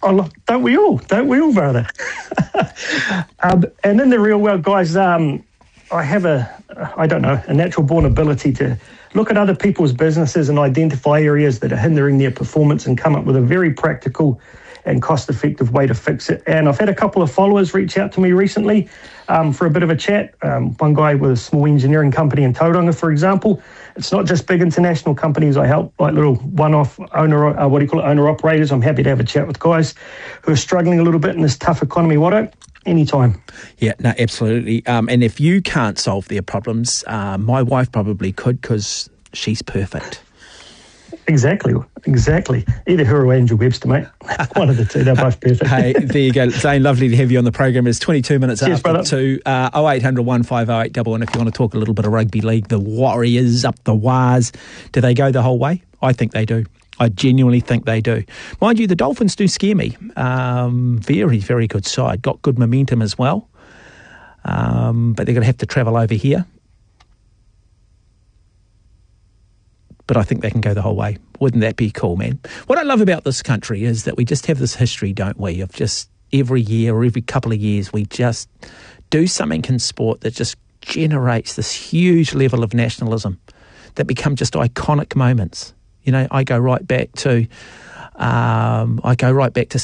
Oh, look, don't we all, brother? And in the real world, guys, I have a natural born ability to look at other people's businesses and identify areas that are hindering their performance and come up with a very practical and cost-effective way to fix it. And I've had a couple of followers reach out to me recently for a bit of a chat. One guy with a small engineering company in Tauranga, for example. It's not just big international companies I help, like little one-off owner-operators. I'm happy to have a chat with guys who are struggling a little bit in this tough economy. Anytime. Yeah, no, absolutely. And if you can't solve their problems, my wife probably could, because she's perfect. Exactly. Either her or Angel Webster, mate. One of the two. They're both perfect. Hey, there you go. Zane, lovely to have you on the program. It's 22 minutes Cheers, after brother. 2. 0800 150 811 if you want to talk a little bit of rugby league. The Warriors up the Waz. Do they go the whole way? I think they do. I genuinely think they do. Mind you, the Dolphins do scare me. Very, very good side. Got good momentum as well. But they're going to have to travel over here. But I think they can go the whole way. Wouldn't that be cool, man? What I love about this country is that we just have this history, don't we, of just every year or every couple of years we just do something in sport that just generates this huge level of nationalism that become just iconic moments. You know, I go right back to